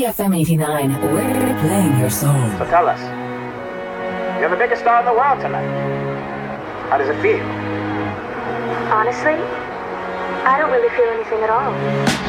FM 89, we're playing your song. So tell us, you're the biggest star in the world tonight. How does it feel? Honestly, I don't really feel anything at all.